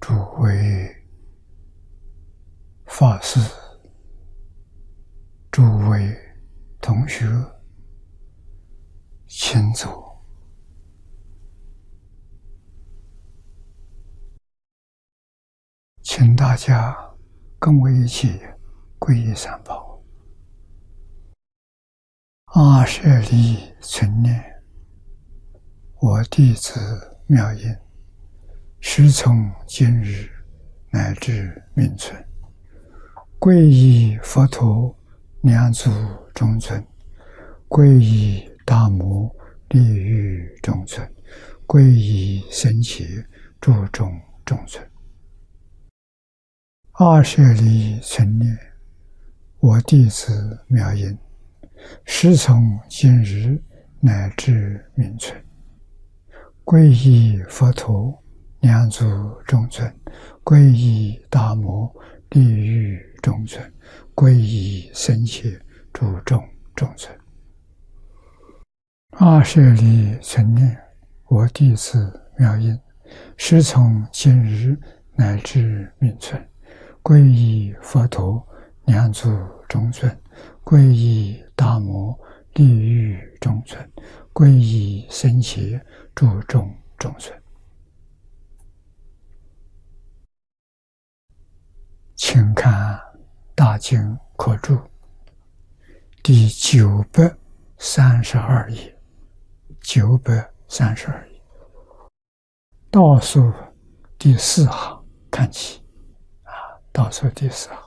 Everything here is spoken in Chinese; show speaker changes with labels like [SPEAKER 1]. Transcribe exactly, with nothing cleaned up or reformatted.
[SPEAKER 1] 诸位法师、诸位同学，请坐。请大家跟我一起皈依三宝。阿舍利存念，我弟子妙音，时从今日乃至命存，皈依佛陀两足中尊，皈依大摩利欲中尊，皈依僧伽注中中尊。阿舍利存念，我弟子妙音，时从今日乃至命存，皈依佛陀两足中尊，皈依大摩利欲中尊，皈依僧伽注中中尊。阿舍利存念，我弟子妙音，时从今日乃至命存，皈依佛陀两足中尊，皈依大摩利欲中尊，皈依僧伽注中中尊。请看大经课注第九百三十二页，九百三十二页倒数第四行看起啊，倒数第四行。